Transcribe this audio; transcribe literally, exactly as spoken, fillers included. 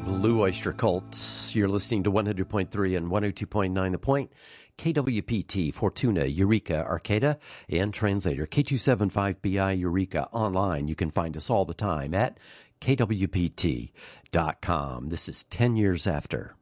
Blue Oyster Cult. You're listening to one hundred point three and one oh two point nine The Point, K W P T, Fortuna, Eureka, Arcata, and Translator, K two seventy-five B I Eureka. Online, you can find us all the time at K W P T dot com. This is ten years after.